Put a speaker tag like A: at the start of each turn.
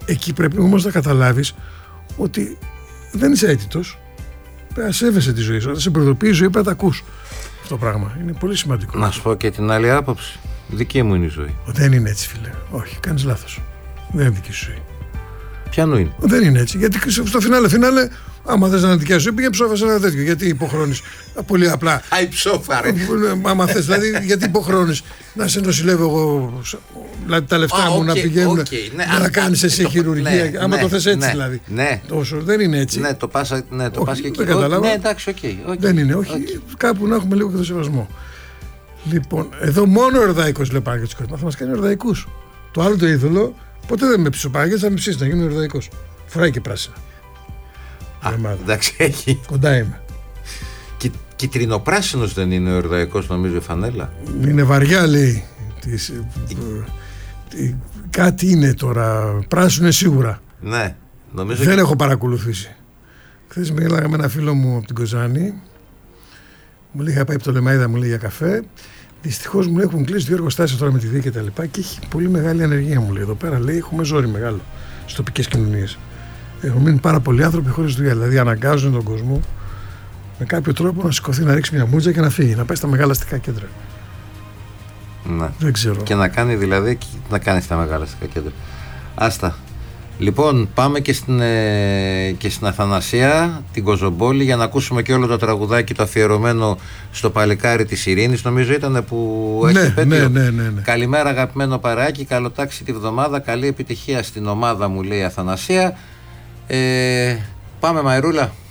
A: Εκεί πρέπει όμως να καταλάβεις ότι δεν είσαι αίτητος. Πρέπει να σέβεσαι τη ζωή σου. Αν σε προειδοποιεί η ζωή, πρέπει να τα ακούς. Αυτό το πράγμα είναι πολύ σημαντικό.
B: Να σου πω και την άλλη άποψη. Δική μου είναι η ζωή.
A: Δεν είναι έτσι, φίλε. Όχι, κάνεις λάθος. Δεν είναι δική σου ζωή.
B: Ποιανού είναι?
A: Δεν είναι έτσι. Γιατί στο φινάλε, άμα θες να είναι δικιά σου, πήγε ψόφα σε ένα τέτοιο. Γιατί υποχρώνεις? Πολύ απλά.
B: Άι ψόφα, ρε.
A: Άμα θες, δηλαδή, γιατί υποχρώνεις να σε νοσηλεύω εγώ, δηλαδή τα λεφτά μου να πηγαίνουν να κάνεις εσύ χειρουργία. Άμα το θες έτσι, δηλαδή. Τόσο δεν είναι έτσι.
B: Ναι, το πας και εκεί.
A: Δεν κατάλαβα.
B: Ναι, εντάξει, οκ.
A: Δεν είναι, όχι. Κάπου να έχουμε λίγο και το σεβασμό. Λοιπόν, εδώ μόνο ο Ερδαϊκός λέει Παναγιώτης Κοσμά. Θα μας κάνει Ερδαϊκούς. Το άλλο το είδωλο, ποτέ δεν με ψήσει ο Παναγιώτης, θα με ψήσει να γίνει Ερδαϊκός. Φοράει και πράσινα.
B: Εντάξει, έχει.
A: Κοντά είμαι.
B: Κιτρινοπράσινος δεν είναι ο Ερδαϊκός, νομίζω, η φανέλα?
A: Είναι βαριά, λέει. Κάτι είναι τώρα. Πράσινο είναι σίγουρα.
B: Ναι, νομίζω.
A: Δεν έχω παρακολουθήσει. Χθες μίλαγα με ένα φίλο μου από την Κοζάνη. Μου λέει: είχα πάει από το Λεμαΐδα, μου λέει, για καφέ. Δυστυχώς μου έχουν κλείσει 2 εργοστάσια τώρα με τη Δία και τα λοιπά και έχει πολύ μεγάλη ανεργία, μου λέει. Εδώ πέρα, λέει, έχουμε ζόρι μεγάλο στις τοπικές κοινωνίες. Έχουν μείνει πάρα πολλοί άνθρωποι χωρίς δουλειά. Δηλαδή αναγκάζουν τον κόσμο με κάποιο τρόπο να σηκωθεί, να ρίξει μια μούτζα και να φύγει, να πάει στα μεγάλα αστικά κέντρα.
B: Ναι.
A: Δεν ξέρω.
B: Και να κάνει δηλαδή, να κάνει στα μεγάλα αστικά κέντρα. Άστα. Λοιπόν, πάμε και στην Αθανασία, την Κοζομπόλη, για να ακούσουμε και όλο το τραγουδάκι το αφιερωμένο στο παλικάρι της Ειρήνης, νομίζω ήταν, που έχει επέτειο.
A: Ναι.
B: Καλημέρα αγαπημένο παρεάκι, καλοτάξει τη βδομάδα, καλή επιτυχία στην ομάδα μου, λέει η Αθανασία. Πάμε Μαϊρούλα.